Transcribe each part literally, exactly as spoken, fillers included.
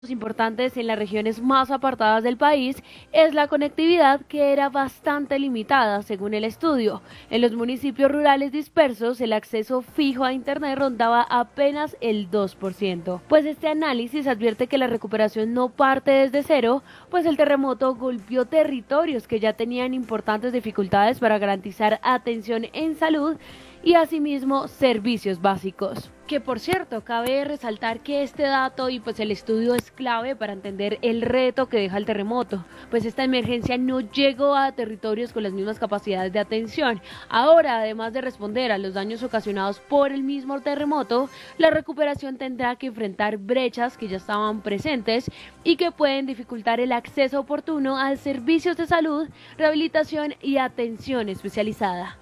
importantes en las regiones más apartadas del país es la conectividad, que era bastante limitada según el estudio. En los municipios rurales dispersos el acceso fijo a internet rondaba apenas el dos por ciento. Pues este análisis advierte que la recuperación no parte desde cero, pues el terremoto golpeó territorios que ya tenían importantes dificultades para garantizar atención en salud y asimismo servicios básicos. Que por cierto, cabe resaltar que este dato y pues el estudio es clave para entender el reto que deja el terremoto, pues esta emergencia no llegó a territorios con las mismas capacidades de atención. Ahora, además de responder a los daños ocasionados por el mismo terremoto, la recuperación tendrá que enfrentar brechas que ya estaban presentes y que pueden dificultar el acceso oportuno a servicios de salud, rehabilitación y atención especializada.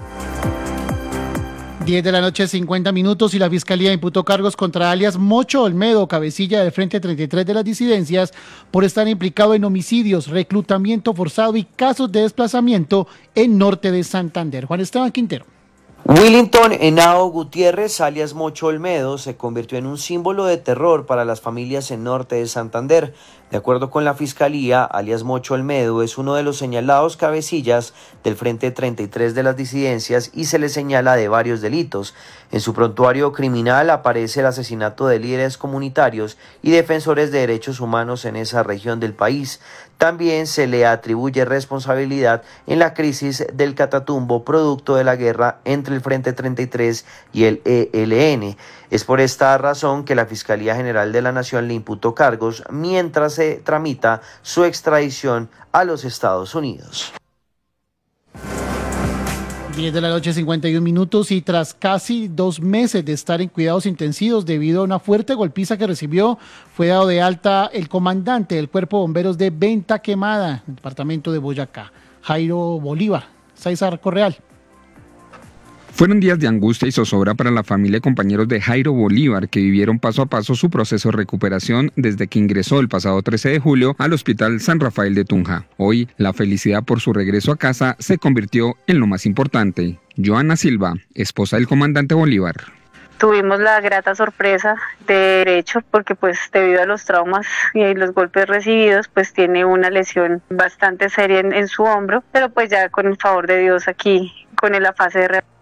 diez de la noche, cincuenta minutos, y la Fiscalía imputó cargos contra alias Mocho Olmedo, cabecilla del Frente treinta y tres de las disidencias, por estar implicado en homicidios, reclutamiento forzado y casos de desplazamiento en norte de Santander. Juan Esteban Quintero. Willington Henao Gutiérrez, alias Mocho Olmedo, se convirtió en un símbolo de terror para las familias en norte de Santander. De acuerdo con la Fiscalía, alias Mocho Olmedo es uno de los señalados cabecillas del Frente treinta y tres de las disidencias y se le señala de varios delitos. En su prontuario criminal aparece el asesinato de líderes comunitarios y defensores de derechos humanos en esa región del país. También se le atribuye responsabilidad en la crisis del Catatumbo, producto de la guerra entre el Frente treinta y tres y el E L N. Es por esta razón que la Fiscalía General de la Nación le imputó cargos mientras se tramita su extradición a los Estados Unidos. diez de la noche, cincuenta y un minutos, y tras casi dos meses de estar en cuidados intensivos debido a una fuerte golpiza que recibió, fue dado de alta el comandante del Cuerpo de Bomberos de Venta Quemada, en el departamento de Boyacá, Jairo Bolívar. César Correal. Fueron días de angustia y zozobra para la familia y compañeros de Jairo Bolívar, que vivieron paso a paso su proceso de recuperación desde que ingresó el pasado trece de julio al Hospital San Rafael de Tunja. Hoy, la felicidad por su regreso a casa se convirtió en lo más importante. Joana Silva, esposa del comandante Bolívar. Tuvimos la grata sorpresa de derecho porque pues debido a los traumas y los golpes recibidos pues tiene una lesión bastante seria en, en su hombro, pero pues ya con el favor de Dios aquí con la fase de rehabilitación.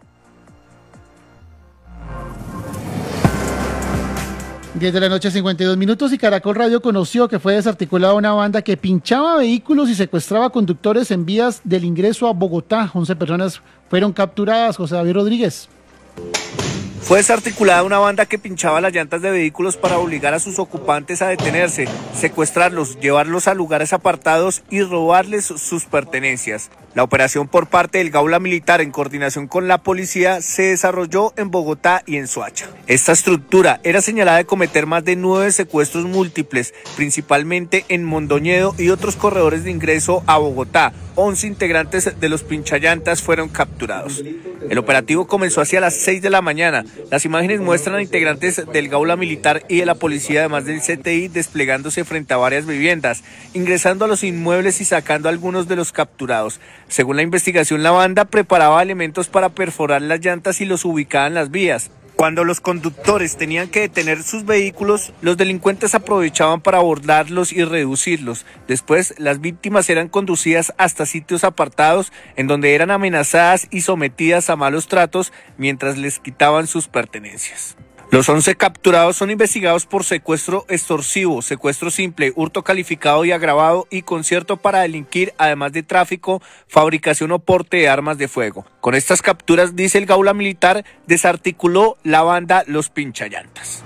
diez de la noche, cincuenta y dos minutos, y Caracol Radio conoció que fue desarticulada una banda que pinchaba vehículos y secuestraba conductores en vías del ingreso a Bogotá. once personas fueron capturadas. José David Rodríguez. Fue desarticulada una banda que pinchaba las llantas de vehículos para obligar a sus ocupantes a detenerse, secuestrarlos, llevarlos a lugares apartados y robarles sus pertenencias. La operación por parte del Gaula Militar en coordinación con la policía se desarrolló en Bogotá y en Soacha. Esta estructura era señalada de cometer más de nueve secuestros múltiples, principalmente en Mondoñedo y otros corredores de ingreso a Bogotá. once integrantes de los pinchallantas fueron capturados. El operativo comenzó hacia las seis de la mañana. Las imágenes muestran a integrantes del Gaula Militar y de la policía, además del C T I, desplegándose frente a varias viviendas, ingresando a los inmuebles y sacando a algunos de los capturados. Según la investigación, la banda preparaba elementos para perforar las llantas y los ubicaba en las vías. Cuando los conductores tenían que detener sus vehículos, los delincuentes aprovechaban para abordarlos y reducirlos. Después, las víctimas eran conducidas hasta sitios apartados en donde eran amenazadas y sometidas a malos tratos mientras les quitaban sus pertenencias. Los once capturados son investigados por secuestro extorsivo, secuestro simple, hurto calificado y agravado y concierto para delinquir, además de tráfico, fabricación o porte de armas de fuego. Con estas capturas, dice el Gaula Militar, desarticuló la banda Los Pinchallantas.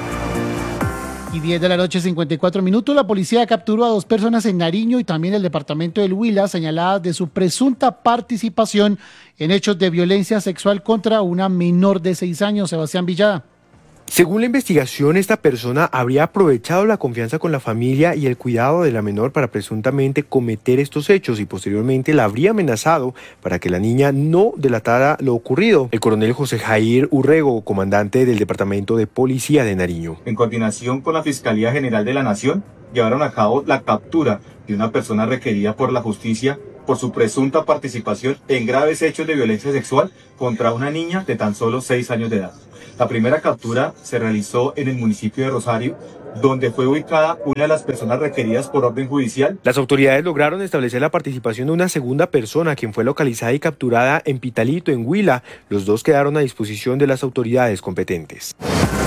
Y diez de la noche, cincuenta y cuatro minutos, la policía capturó a dos personas en Nariño y también el departamento del Huila, señaladas de su presunta participación en hechos de violencia sexual contra una menor de seis años. Sebastián Villada. Según la investigación, esta persona habría aprovechado la confianza con la familia y el cuidado de la menor para presuntamente cometer estos hechos y posteriormente la habría amenazado para que la niña no delatara lo ocurrido. El coronel José Jair Urrego, comandante del Departamento de Policía de Nariño. En coordinación con la Fiscalía General de la Nación, llevaron a cabo la captura de una persona requerida por la justicia por su presunta participación en graves hechos de violencia sexual contra una niña de tan solo seis años de edad. La primera captura se realizó en el municipio de Rosario, donde fue ubicada una de las personas requeridas por orden judicial. Las autoridades lograron establecer la participación de una segunda persona, quien fue localizada y capturada en Pitalito, en Huila. Los dos quedaron a disposición de las autoridades competentes.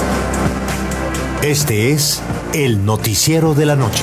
Este es el noticiero de la noche.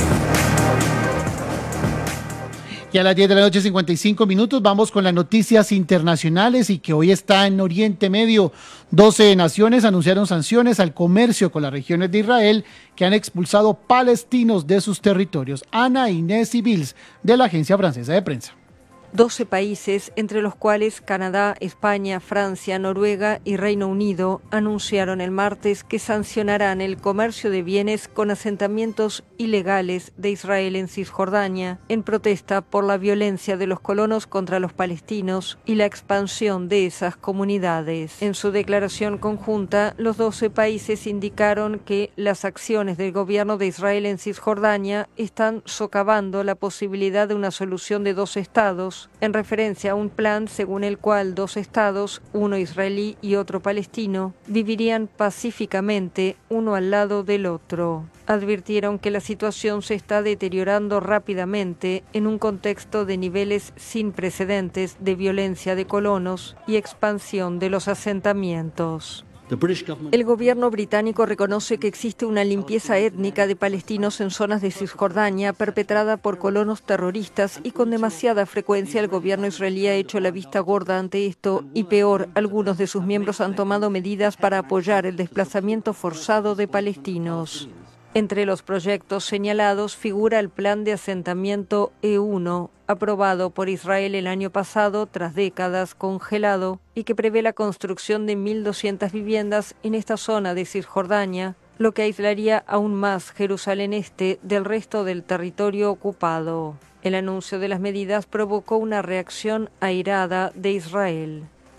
Y a las diez de la noche, cincuenta y cinco minutos, vamos con las noticias internacionales y que hoy está en Oriente Medio. doce naciones anunciaron sanciones al comercio con las regiones de Israel que han expulsado palestinos de sus territorios. Ana Inés Civils, de la Agencia Francesa de Prensa. doce países, entre los cuales Canadá, España, Francia, Noruega y Reino Unido, anunciaron el martes que sancionarán el comercio de bienes con asentamientos ilegales de Israel en Cisjordania, en protesta por la violencia de los colonos contra los palestinos y la expansión de esas comunidades. En su declaración conjunta, los doce países indicaron que las acciones del gobierno de Israel en Cisjordania están socavando la posibilidad de una solución de dos estados, en referencia a un plan según el cual dos estados, uno israelí y otro palestino, vivirían pacíficamente uno al lado del otro. Advirtieron que la situación se está deteriorando rápidamente en un contexto de niveles sin precedentes de violencia de colonos y expansión de los asentamientos. El gobierno británico reconoce que existe una limpieza étnica de palestinos en zonas de Cisjordania perpetrada por colonos terroristas y con demasiada frecuencia el gobierno israelí ha hecho la vista gorda ante esto y peor, algunos de sus miembros han tomado medidas para apoyar el desplazamiento forzado de palestinos. Entre los proyectos señalados figura el plan de asentamiento E uno, aprobado por Israel el año pasado tras décadas congelado y que prevé la construcción de mil doscientas viviendas en esta zona de Cisjordania, lo que aislaría aún más Jerusalén Este del resto del territorio ocupado. El anuncio de las medidas provocó una reacción airada de Israel.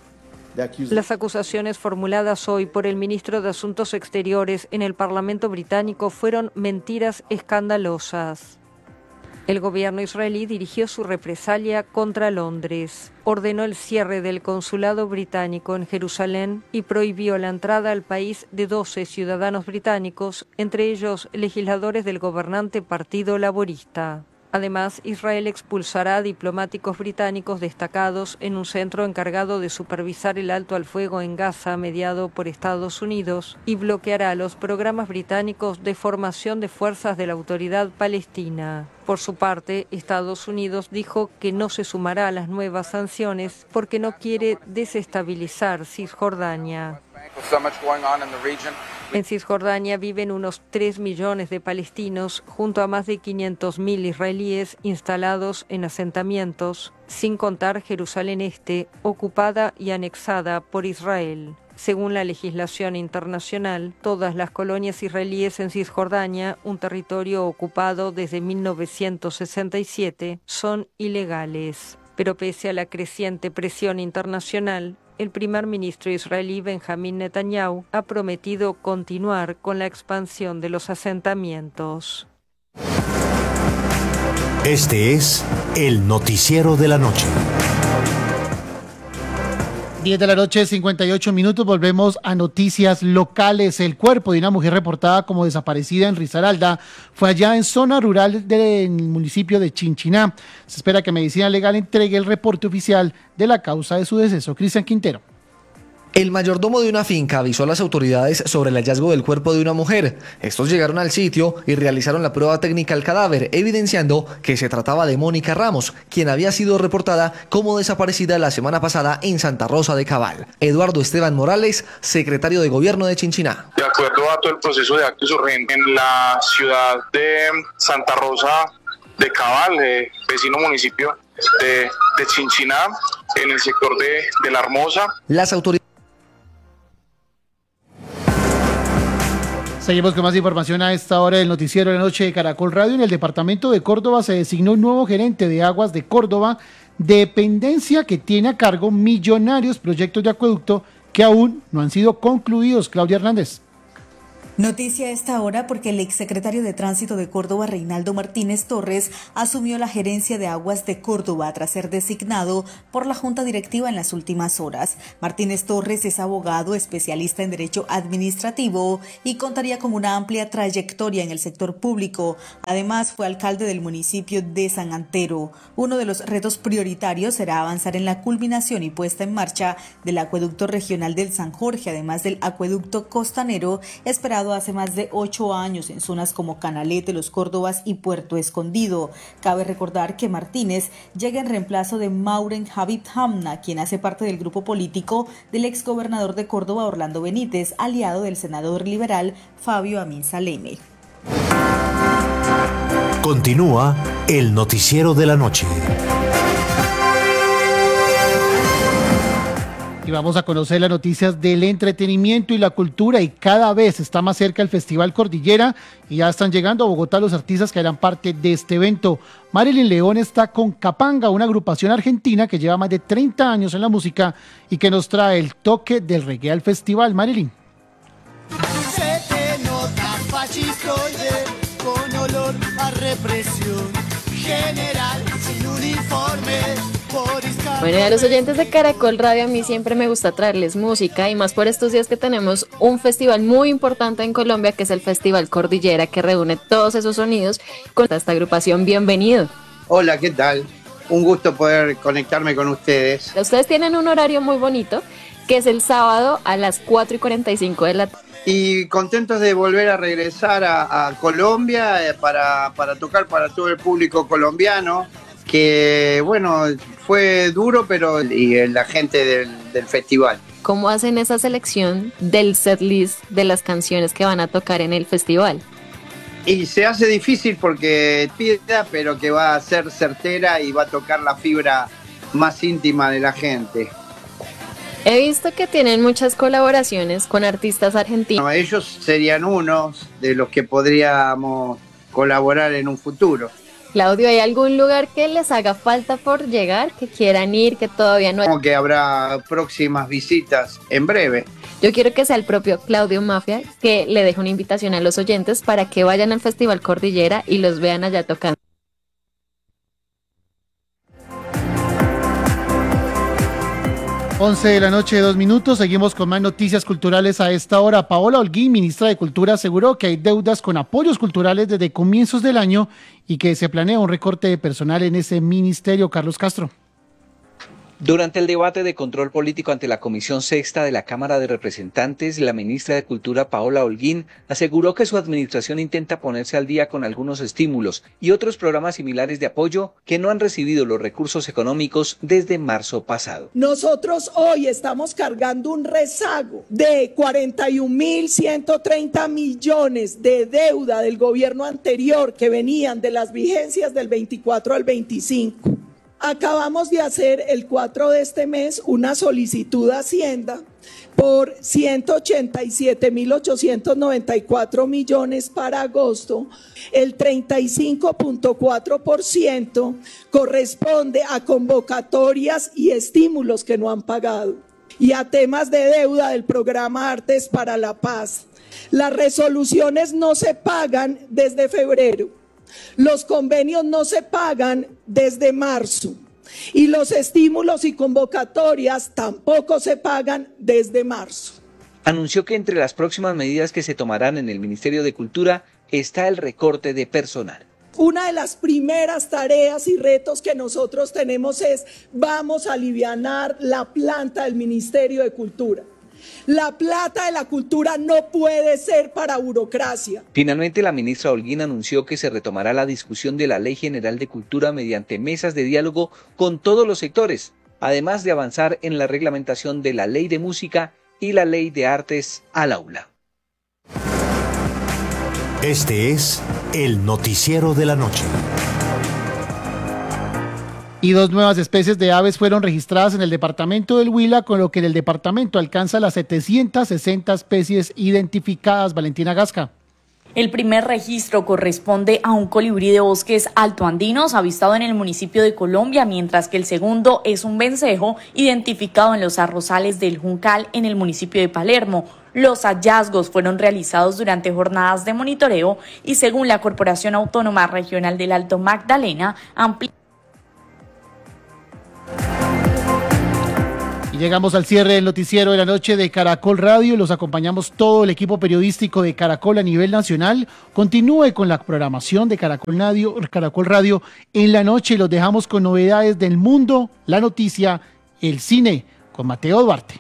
Las acusaciones formuladas hoy por el ministro de Asuntos Exteriores en el Parlamento británico fueron mentiras escandalosas. El gobierno israelí dirigió su represalia contra Londres, ordenó el cierre del consulado británico en Jerusalén y prohibió la entrada al país de doce ciudadanos británicos, entre ellos legisladores del gobernante Partido Laborista. Además, Israel expulsará a diplomáticos británicos destacados en un centro encargado de supervisar el alto al fuego en Gaza mediado por Estados Unidos y bloqueará los programas británicos de formación de fuerzas de la autoridad palestina. Por su parte, Estados Unidos dijo que no se sumará a las nuevas sanciones porque no quiere desestabilizar Cisjordania. En Cisjordania viven unos tres millones de palestinos junto a más de quinientos mil israelíes instalados en asentamientos, sin contar Jerusalén Este, ocupada y anexada por Israel. Según la legislación internacional, todas las colonias israelíes en Cisjordania, un territorio ocupado desde mil novecientos sesenta y siete, son ilegales. Pero pese a la creciente presión internacional, el primer ministro israelí Benjamín Netanyahu ha prometido continuar con la expansión de los asentamientos. Este es el noticiero de la noche. diez de la noche, cincuenta y ocho minutos, volvemos a noticias locales. El cuerpo de una mujer reportada como desaparecida en Risaralda fue allá en zona rural del municipio de Chinchiná. Se espera que Medicina Legal entregue el reporte oficial de la causa de su deceso. Cristian Quintero. El mayordomo de una finca avisó a las autoridades sobre el hallazgo del cuerpo de una mujer. Estos llegaron al sitio y realizaron la prueba técnica al cadáver, evidenciando que se trataba de Mónica Ramos, quien había sido reportada como desaparecida la semana pasada en Santa Rosa de Cabal. Eduardo Esteban Morales, secretario de Gobierno de Chinchiná. De acuerdo a todo el proceso de actos urgentes en la ciudad de Santa Rosa de Cabal, eh, vecino municipio de, de Chinchiná, en el sector de, de La Hermosa. Las autoridades Seguimos con más información a esta hora del noticiero de la noche de Caracol Radio. En el departamento de Córdoba se designó un nuevo gerente de Aguas de Córdoba, dependencia que tiene a cargo millonarios proyectos de acueducto que aún no han sido concluidos. Claudia Hernández. Noticia a esta hora porque el exsecretario de Tránsito de Córdoba, Reinaldo Martínez Torres, asumió la gerencia de Aguas de Córdoba tras ser designado por la Junta Directiva en las últimas horas. Martínez Torres es abogado, especialista en Derecho Administrativo y contaría con una amplia trayectoria en el sector público. Además, fue alcalde del municipio de San Antero. Uno de los retos prioritarios será avanzar en la culminación y puesta en marcha del acueducto regional del San Jorge, además del acueducto costanero, esperado hace más de ocho años en zonas como Canalete, Los Córdobas y Puerto Escondido. Cabe recordar que Martínez llega en reemplazo de Mauren Habib Hamna, quien hace parte del grupo político del exgobernador de Córdoba, Orlando Benítez, aliado del senador liberal Fabio Amin Saleme. Continúa el noticiero de la noche. Y vamos a conocer las noticias del entretenimiento y la cultura, y cada vez está más cerca el Festival Cordillera y ya están llegando a Bogotá los artistas que harán parte de este evento. Marilyn León está con Capanga, una agrupación argentina que lleva más de treinta años en la música y que nos trae el toque del reggae al festival. Marilyn. Se te nota fascistoide con olor a represión general sin uniforme. Bueno, y a los oyentes de Caracol Radio, a mí siempre me gusta traerles música, y más por estos días que tenemos un festival muy importante en Colombia, que es el Festival Cordillera, que reúne todos esos sonidos con esta agrupación. Bienvenido. Hola, ¿qué tal? Un gusto poder conectarme con ustedes. Ustedes tienen un horario muy bonito, que es el sábado a las cuatro y cuarenta y cinco de la tarde. Y contentos de volver a regresar a, a Colombia eh, para, para tocar para todo el público colombiano, que bueno, fue duro, pero y la gente del, del festival. ¿Cómo hacen esa selección del setlist de las canciones que van a tocar en el festival? Y se hace difícil porque pida, pero que va a ser certera y va a tocar la fibra más íntima de la gente. He visto que tienen muchas colaboraciones con artistas argentinos. Bueno, ellos serían unos de los que podríamos colaborar en un futuro. Claudio, ¿hay algún lugar que les haga falta por llegar, que quieran ir, que todavía no hay? Como que habrá próximas visitas en breve. Yo quiero que sea el propio Claudio Mafia que le deje una invitación a los oyentes para que vayan al Festival Cordillera y los vean allá tocando. once de la noche, dos minutos. Seguimos con más noticias culturales a esta hora. Paola Holguín, ministra de Cultura, aseguró que hay deudas con apoyos culturales desde comienzos del año y que se planea un recorte de personal en ese ministerio. Carlos Castro. Durante el debate de control político ante la Comisión Sexta de la Cámara de Representantes, la ministra de Cultura, Paola Holguín, aseguró que su administración intenta ponerse al día con algunos estímulos y otros programas similares de apoyo que no han recibido los recursos económicos desde marzo pasado. Nosotros hoy estamos cargando un rezago de cuarenta y un mil ciento treinta millones de deuda del gobierno anterior que venían de las vigencias del veinticuatro al veinticinco. Acabamos de hacer el cuatro de este mes una solicitud a Hacienda por ciento ochenta y siete mil ochocientos noventa y cuatro millones para agosto. El treinta y cinco punto cuatro por ciento corresponde a convocatorias y estímulos que no han pagado y a temas de deuda del programa Artes para la Paz. Las resoluciones no se pagan desde febrero. Los convenios no se pagan desde marzo y los estímulos y convocatorias tampoco se pagan desde marzo. Anunció que entre las próximas medidas que se tomarán en el Ministerio de Cultura está el recorte de personal. Una de las primeras tareas y retos que nosotros tenemos es vamos a alivianar la planta del Ministerio de Cultura. La plata de la cultura no puede ser para burocracia. Finalmente, la ministra Holguín anunció que se retomará la discusión de la Ley General de Cultura mediante mesas de diálogo con todos los sectores, además de avanzar en la reglamentación de la Ley de Música y la Ley de Artes al aula. Este es el noticiero de la noche. Y dos nuevas especies de aves fueron registradas en el departamento del Huila, con lo que en el departamento alcanza las setecientas sesenta especies identificadas. Valentina Gasca. El primer registro corresponde a un colibrí de bosques altoandinos avistado en el municipio de Colombia, mientras que el segundo es un vencejo identificado en los arrozales del Juncal en el municipio de Palermo. Los hallazgos fueron realizados durante jornadas de monitoreo y según la Corporación Autónoma Regional del Alto Magdalena, ampli- Y llegamos al cierre del noticiero de la noche de Caracol Radio. Los acompañamos todo el equipo periodístico de Caracol a nivel nacional. Continúe con la programación de Caracol Radio, Caracol Radio en la noche. Los dejamos con novedades del mundo, la noticia, el cine, con Mateo Duarte.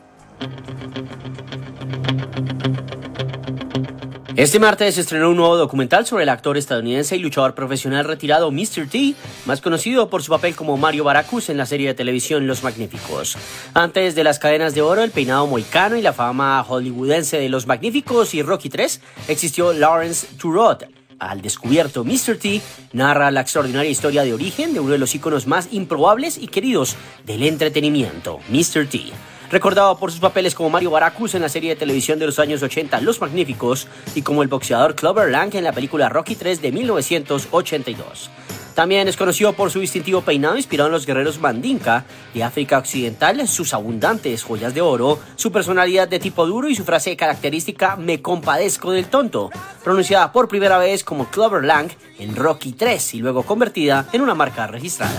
Este martes se estrenó un nuevo documental sobre el actor estadounidense y luchador profesional retirado míster T, más conocido por su papel como Mario Baracus en la serie de televisión Los Magníficos. Antes de las cadenas de oro, el peinado mohicano y la fama hollywoodense de Los Magníficos y Rocky tres, existió Lawrence Turod. Al descubierto, míster T narra la extraordinaria historia de origen de uno de los íconos más improbables y queridos del entretenimiento, míster T. Recordado por sus papeles como Mario Baracus en la serie de televisión de los años ochenta Los Magníficos y como el boxeador Clubber Lang en la película Rocky tres de mil novecientos ochenta y dos. También es conocido por su distintivo peinado inspirado en los guerreros Mandinka de África Occidental, sus abundantes joyas de oro, su personalidad de tipo duro y su frase característica "me compadezco del tonto", pronunciada por primera vez como Clubber Lang en Rocky tres y luego convertida en una marca registrada.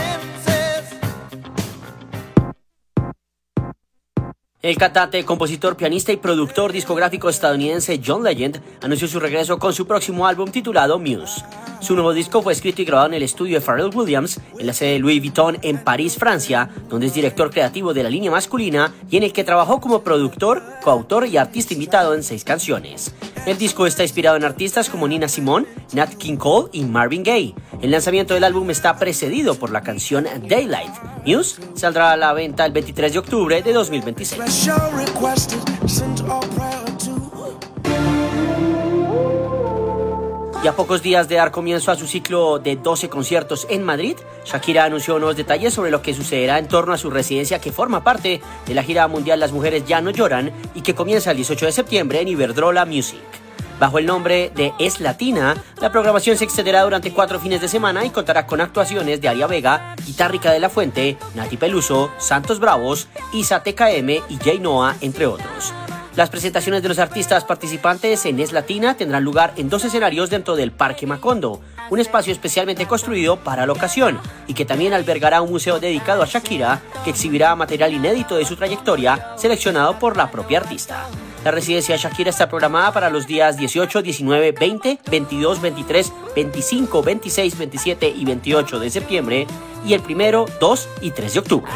El cantante, compositor, pianista y productor discográfico estadounidense John Legend anunció su regreso con su próximo álbum titulado Muse. Su nuevo disco fue escrito y grabado en el estudio de Pharrell Williams, en la sede de Louis Vuitton en París, Francia, donde es director creativo de la línea masculina y en el que trabajó como productor, coautor y artista invitado en seis canciones. El disco está inspirado en artistas como Nina Simone, Nat King Cole y Marvin Gaye. El lanzamiento del álbum está precedido por la canción Daylight. Muse saldrá a la venta el veintitrés de octubre de dos mil veintiséis. Y a pocos días de dar comienzo a su ciclo de doce conciertos en Madrid, Shakira anunció nuevos detalles sobre lo que sucederá en torno a su residencia que forma parte de la gira mundial Las Mujeres Ya No Lloran y que comienza el dieciocho de septiembre en Iberdrola Music. Bajo el nombre de Es Latina, la programación se extenderá durante cuatro fines de semana y contará con actuaciones de Aria Vega, Guitarrica de la Fuente, Nati Peluso, Santos Bravos, Isa T K M y Jay Noah, entre otros. Las presentaciones de los artistas participantes en Es Latina tendrán lugar en dos escenarios dentro del Parque Macondo, un espacio especialmente construido para la ocasión y que también albergará un museo dedicado a Shakira que exhibirá material inédito de su trayectoria seleccionado por la propia artista. La residencia de Shakira está programada para los días dieciocho, diecinueve, veinte, veintidós, veintitrés, veinticinco, veintiséis, veintisiete y veintiocho de septiembre y el primero, dos y tres de octubre.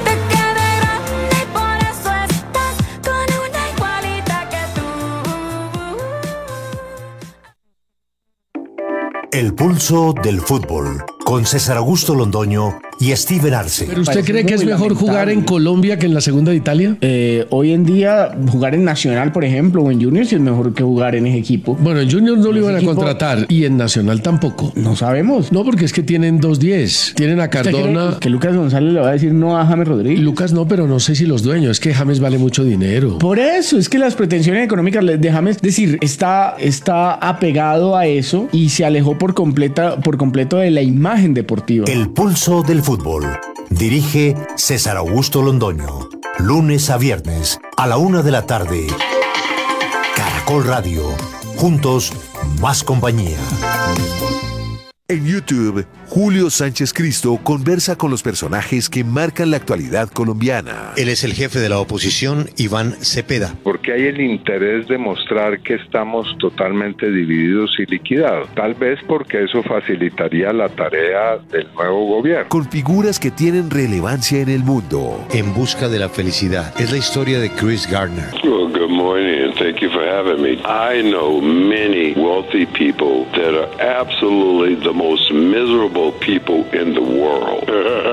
El pulso del fútbol, con César Augusto Londoño y Steven Arce. ¿Pero usted cree que es mejor lamentable. jugar en Colombia que en la segunda de Italia? Eh, hoy en día, jugar en Nacional, por ejemplo, o en Junior, sí es mejor que jugar en ese equipo. Bueno, en Junior no lo iban a contratar y en Nacional tampoco. No sabemos. No, porque es que tienen dos diez. Tienen a Cardona. Que Lucas González le va a decir no a James Rodríguez. Lucas no, pero no sé si los dueños. Es que James vale mucho dinero. Por eso, es que las pretensiones económicas de James, es decir, está, está apegado a eso y se alejó por completa, por completo de la imagen deportiva. El pulso del fútbol. Dirige César Augusto Londoño. Lunes a viernes a la una de la tarde. Caracol Radio. Juntos, más compañía. En YouTube, Julio Sánchez Cristo conversa con los personajes que marcan la actualidad colombiana. Él es el jefe de la oposición, Iván Cepeda. Porque hay el interés de mostrar que estamos totalmente divididos y liquidados. Tal vez porque eso facilitaría la tarea del nuevo gobierno. Con figuras que tienen relevancia en el mundo. En busca de la felicidad. Es la historia de Chris Gardner. Well, good morning and thank you for having me. I know many wealthy people that are absolutely the most miserable people in the world.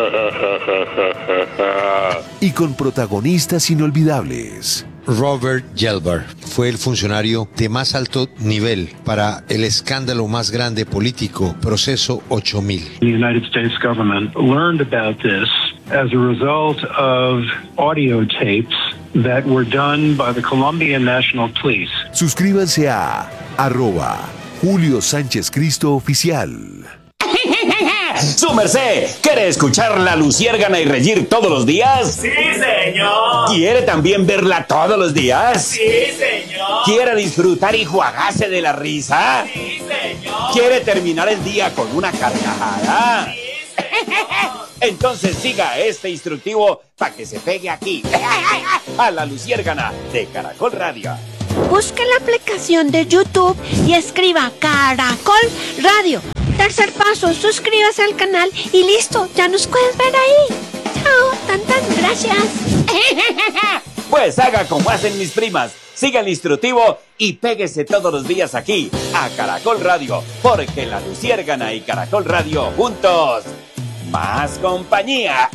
Y con protagonistas inolvidables. Robert Gelbar fue el funcionario de más alto nivel para el escándalo más grande político, Proceso ocho mil. The United States government learned about this as a result of audio tapes that were done by the Colombian National Police. Suscríbanse a arroba Julio Sánchez Cristo Oficial. ¡Su merced! ¿Quiere escuchar La Luciérgana y reír todos los días? ¡Sí, señor! ¿Quiere también verla todos los días? ¡Sí, señor! ¿Quiere disfrutar y juagarse de la risa? ¡Sí, señor! ¿Quiere terminar el día con una carcajada? ¡Sí, señor! Entonces siga este instructivo para que se pegue aquí, a La Luciérgana de Caracol Radio. Busque la aplicación de YouTube y escriba Caracol Radio. Tercer paso, suscríbase al canal y listo, ya nos puedes ver ahí. Chao, tan tan, gracias. Pues haga como hacen mis primas, siga el instructivo y péguese todos los días aquí, a Caracol Radio, porque La Luciérgana y Caracol Radio juntos, más compañía.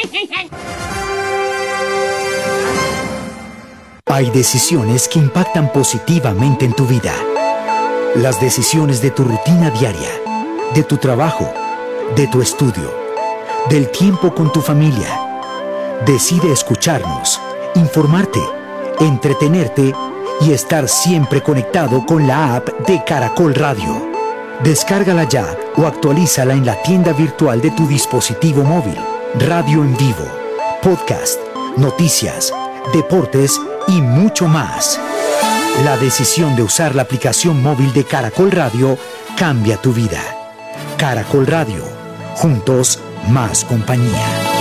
Hay decisiones que impactan positivamente en tu vida. Las decisiones de tu rutina diaria, de tu trabajo, de tu estudio, del tiempo con tu familia. Decide escucharnos, informarte, entretenerte y estar siempre conectado con la app de Caracol Radio. Descárgala ya o actualízala en la tienda virtual de tu dispositivo móvil. Radio en vivo, podcast, noticias, deportes y mucho más. La decisión de usar la aplicación móvil de Caracol Radio cambia tu vida. Caracol Radio, juntos más compañía.